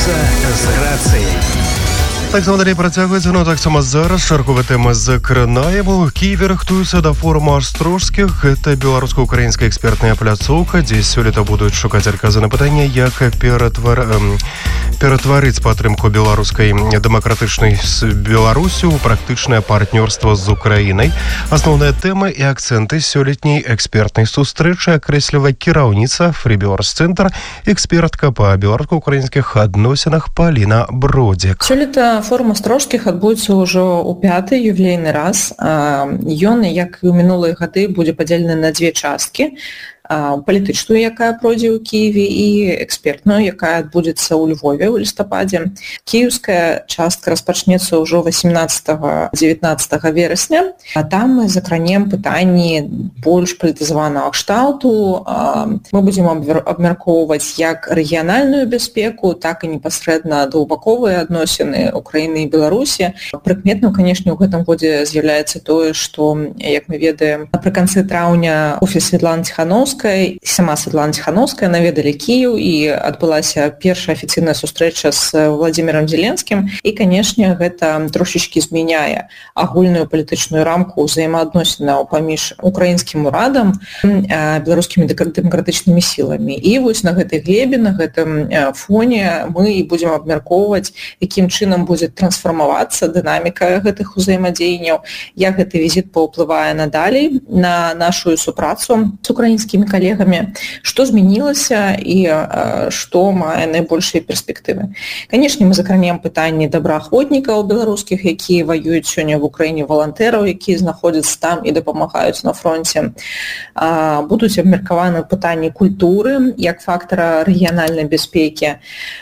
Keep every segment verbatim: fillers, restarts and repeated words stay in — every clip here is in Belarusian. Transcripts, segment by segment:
Беларуса з грацыяй. Таксама далей працягваецца, но таксама зараз чарговая тэма закранаем. У Киеве рыхтуюцца да форума астрожскіх. Гэта беларуска-украінская экспертная пляцоўка, дзе сёлета будуць шукаць адказы на пытанне, як ператвар... ператварыць падтрымку беларускай дэмакратычнай з Беларусю ў практычнае партнёрства з Украінай. Асноўныя тэмы і акцэнты сёлетняй экспертнай сустрэчы акрэслівае кіраўніца Free Беларусь Центр, экспертка па беларуска-украінскіх адносінах Паліна Бродзік. Сёлета форум астрожскіх адбудзецца ўжо ў пяты ювілейны раз. Ён, як і ў мінулыя гады, будзе падзелены на дзве часткі. Палітычную, якая пройдзе ў Киеве, і экспертную, якая адбудзецца ў Львове ў лістападзе. Кіеўская частка распачнецца ўжо васемнаццатага-дзевятнаццатага верасня. А там мы закранем пытанні больш палітызаванага кшталту. Мы будзем абмяркоўваць як рэгіянальную бяспеку, так і непасрэдна двухбаковыя адносіны Украіны і Беларусі. Прыкметным, канешне, у гэтым годзе з'яўляецца тое, што, як мы ведаем, напрыканцы траўня офіс Светланы Ціхановскай, сама Светлана Ціхановская наведалі Кіеў, і адбылася першая афіцыйная сустрэча з Владзімірам Зеленскім. І, канешне, гэта трошечкі змяняе агульную палітычную рамку ўзаемаадносінаў паміж украінскім урадам, беларускімі дэмакратычнымі сіламі. І вось на гэтай глебе, на гэтым фоне мы і будзем абмяркоўваць, якім чынам будзе трансфармавацца дынаміка гэтых узаемадзеянняў, як гэты візіт паўплывае надалей на нашу супрацу з украінскімі калегамі, што змянілася і што мае найбольшыя перспектывы. Канешне, мы закранем пытанні добраахвотнікаў беларускіх, якія ваююць сёння в Украіне, валантэраў, якія знаходзяцца там і дапамагаюць на фронце. Будуць абмеркаваны пытанні культуры як фактара рэгіянальнай бяспекі.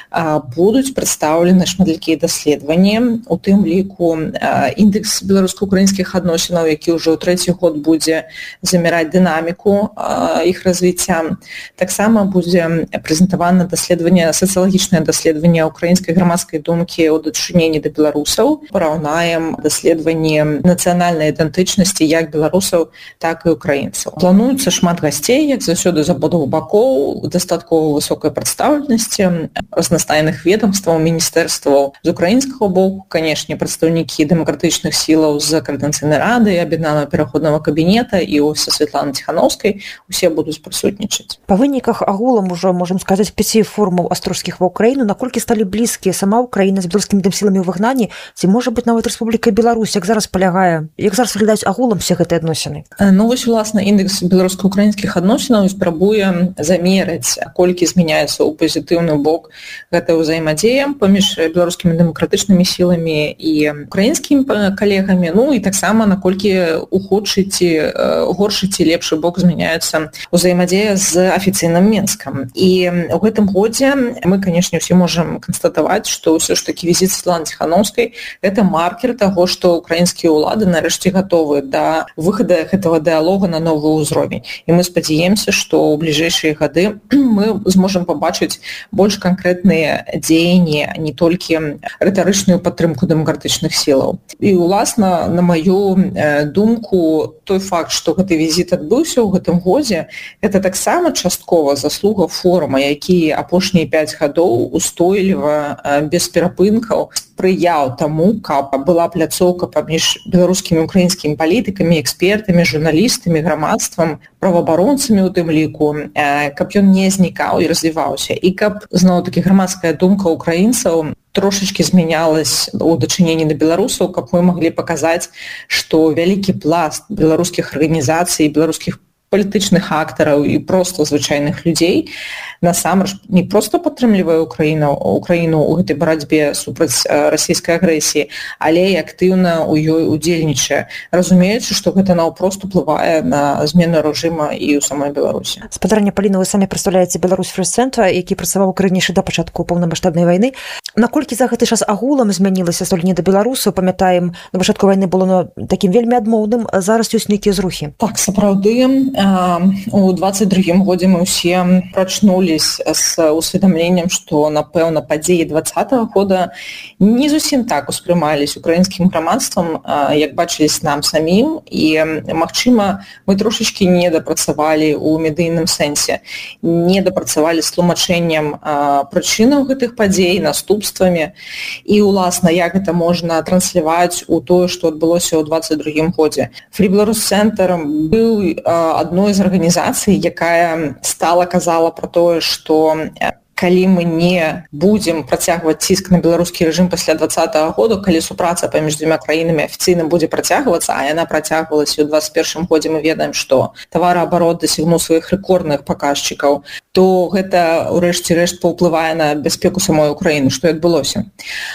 Будуць прадстаўлены шматлікія даследаванні, у тым ліку індекс беларуска-украінскіх адносінаў, які ўжо ў трэці год будзе замераць дынаміку іх развіцця. Таксама будзе прэзентавана даследаванне, сацыялагічнае даследаванне украінскай грамадскай думкі ў дачыненні да беларусаў. Параўнаем даследаванне нацыянальнай ідэнтычнасці як беларусаў, так і украінцаў. Плануецца шмат гасцей, як заўсёды з абодвух бакоў, дастаткова высокай прадстаўленасці разнастайных ведомстваў, міністэрстваў. З украінскага боку, канешне, прадстаўнікі дэмакратычных сілаў з Коордынацыйнай рады, аб'яднанага пераходнага кабінета і офіса Светланы Ціхановскай усе будуць прысутнічаць. Па выніках агулам ужо, можам сказаць, пяці форумаў астрожскіх ва Ўкраіну, наколькі сталі блізкія сама Ўкраіна з беларускімі дэмсіламі ў выгнанні, ці можа быць нават Рэспубліка Беларусь, як зараз палягае, як зараз выглядаюць агулам усе гэтыя адносіны? Ну вось, уласна, індекс беларуска-украінскіх адносінаў спрабуе замерыць, колькі змяняецца ў пазітыўны бок гэта ўзаемадзея паміж беларускімі дэмакратычнымі сіламі і украінскімі калегамі, ну і таксама наколькі у худшы ці горшы ці лепшы бок змяняецца ўзаемадзея з афіцыйным Менскам. І ў гэтым годзе мы, канешне, ўсе можам канстатаваць, што ўсё ж такі візіт Светланы Ціхановскай гэта маркер таго, што украінскія ўлады нарэшце гатовы да выхада гэтага дыялога на новы ўзровень. І мы спадзяемся, што ў бліжэйшыя гады мы зможам пабачыць больш канкрэтныя дзеянні, а не толькі рытарычную падтрымку дэмакратычных сілаў. І, уласна, на маю думку, той факт, што гэты візіт адбыўся ў гэтым годзе, гэта таксама часткова заслуга форума, які апошнія пяць гадоў устойліва, без перапынкаў спрыяў таму, каб была пляцоўка паміж беларускімі і украінскімі палітыкамі, экспертамі, журналістамі, грамадствам, праваабаронцамі ў тым ліку, каб ён не знікаў і развіваўся. І каб, зноў-такі, грамадская думка украінцаў трошечки змянялась у дачыненні да беларусаў, каб мы маглі паказаць, што вялікі пласт беларускіх арганізацый, беларускіх палітычных актараў і проста звычайных людзей насамрэч не проста падтрымлівае Украіну, Украіну ў гэтай барацьбе супраць расійскай агрэсіі, але і актыўна ў ёй удзельнічае, разумеючы, што гэта наўпрост уплывае на змену рэжыма і ў самой Беларусі. Спадарня Паліна, вы самі прадстаўляеце Беларусь Free Центр, які працаваў у Украіне яшчэ да пачатку паўнамаштабнай вайны. Наколькі за гэты час агулам змянілася стаўленне да беларусаў? Памятаем, на пачатку вайны было такім вельмі адмоўным, зараз ёсць нейкія зрухі. Так, сапраўды, у двадцать другім годзе мы ўсе прачнулись з усведамленнем, што, напэўна, падзеі двадцатага года не зусім так успрымались украінскім грамадствам, як бачылись нам самім, і, магчыма, мы трошачкі не дапрацавалі ў медыйным сэнсе, не дапрацавалі з тлумачэннем прычынаў гэтых падзей, наступствамі, і, уласна, як гэта можна трансляваць у тое, што адбылося ў двадцать другім годзе. Free Belarus Center быў адной з арганізацый, якая стала казала пра тое, што калі мы не будзем працягваць ціск на беларускі рэжым пасля двадцатага года, калі супраца паміж дзвюма краінамі афіцыйна будзе працягвацца, а яна працягвалася ў двадцать першым годзе, мы ведаем, што тавараабарот дасягнуў сваіх рэкордных паказчыкаў, то гэта, урэшце рэшт, паўплывае на бяспеку самой Украіны, што адбылося.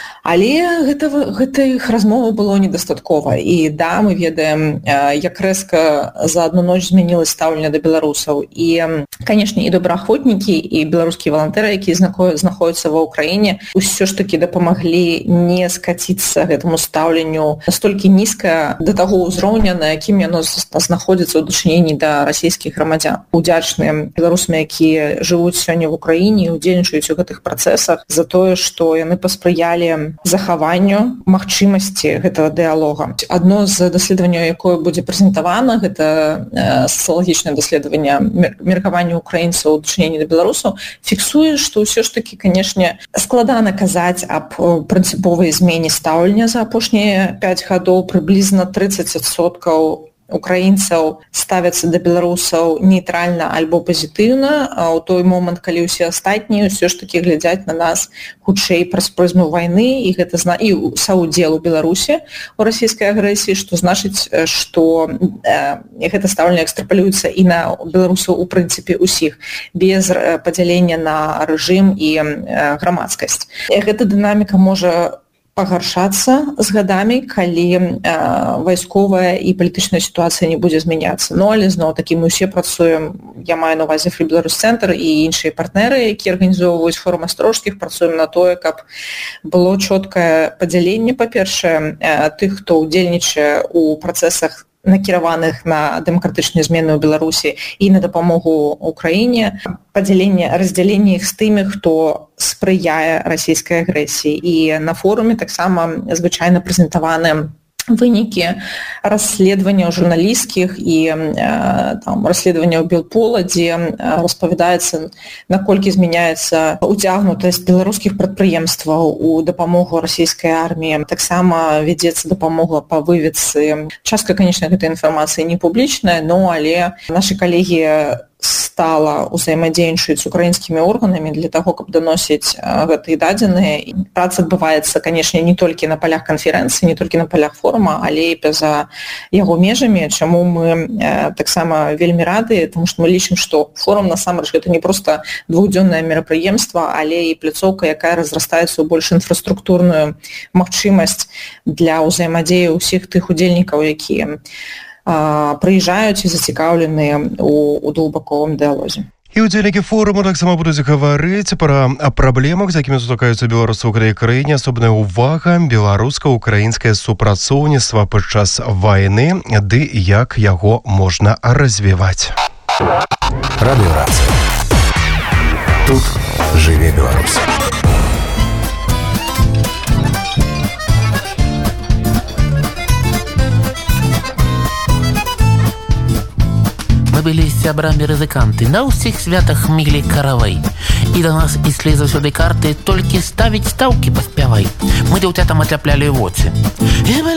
Але гэта, гэтых размоваў было недастаткова. І да, мы ведаем, як рэзка за адну ноч змянілася стаўленне да беларусаў. І, канешне, і добраахвотнікі, і беларускія валантэры, якія знаходзяцца ва ўкраіне, усё ж такі дапамаглі не скаціцца гэтаму стаўленню настолькі нізка да таго ўзроўня, на якім яно знаходзіцца ў дачыненні да расійскіх грамадзян. Удзячныя беларусам, якія жывуць сёння в Украіне і удзельнічаюць у гэтых працэсах, за тое, што яны паспрыялі захаванню магчымасці гэтага дыялога. Адно з даследаванняў, якое будзе прэзентавана, гэта сацыялагічнае даследаванне меркавання украінцаў у дачыненні да беларусаў, фіксуе, што ўсё ж такі, канешне, складана казаць аб прынцыповай змене стаўлення за апошнія пяць гадоў. Прыблізна трыццаць адсоткаў украінцаў ставяцца да беларусаў нейтральна альбо пазітыўна, а ў той момант, калі ўсе астатнія ўсё ж такі глядзяць на нас хутчэй праз прызму вайны, і гэта зна... і саўдзел у Беларусі у расійскай агрэсіі, што значыць, што э, гэта стаўленне экстрапалюецца і на беларусаў у прынцыпе ўсіх, без падзялення на рэжым і э, грамадскасць. Гэта дынаміка можа пагаршацца з гадамі, калі э, вайсковая і палітычная сітуацыя не будзе змяняцца. Ну, але зноў такі мы ўсе працуем, я маю на увазе Free Belarus Center і іншыя партнеры, якія арганізоўваюць форум Астрожскіх, працуем на тое, каб было чоткае падзяленне, па-першае, э, тых, хто ўдзельнічае у працэсах накіраваных на дэмакратычныя змены ў Беларусі і на дапамогу Украіне, падзяленне, раздзяленне іх з тымі, хто спрыяе расійскай агрэсіі. І на форуме таксама звычайна прэзентаваны вынікі расследаванняў журналісцкіх і там, расследаванняў Белпола, дзе распавядаецца, наколькі змяняецца уцягнутасць беларускіх прадпрыемстваў у дапамогу расійскай арміі. Таксама вядзецца дапамога па выведцы. Частка, канешне, гэтай інфармацыі не публічная, но але нашы калегі стала ўзаемадзейнічаюць з украінскімі органамі для таго, каб даносіць гэтыя дадзеныя. Праца адбываецца, канешне, не толькі на палях канферэнцыі, не толькі на палях форума, але і па-за яго межамі, чаму мы э, таксама вельмі рады, тому што мы лічым, што форум насамрэч гэта не проста двухдзённае мерапрыемства, але і пляцоўка, якая разрастаецца ў больш інфраструктурную магчымасць для ўзаемадзею ўсіх тых удзельнікаў, якія прыязджаюць і зацікаўленыя у, у двухбаковым дыялозе. І удзельнікі форуму таксама будуць гаварыць пра праблемах, з якімі сутыкаюцца беларусы ў гэтай краіне. Асобная ўвага беларуска-украінскае супрацоўніцтва падчас вайны, ды як яго можна развіваць. Радыёрацыя. Тут жыве Беларусь. Мы былі сябрамі-рызыканты, на ўсіх святах мілі каравай. І да нас ішлі заўсёды карты, толькі ставіць стаўкі паспявай. Мы дзяўцятам атляплялі воці.